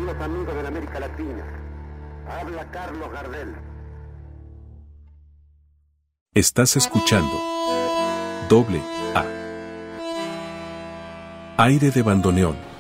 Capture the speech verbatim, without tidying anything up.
queridos amigos de la América Latina. Habla Carlos Gardel. Estás escuchando Doble A. Aire de bandoneón.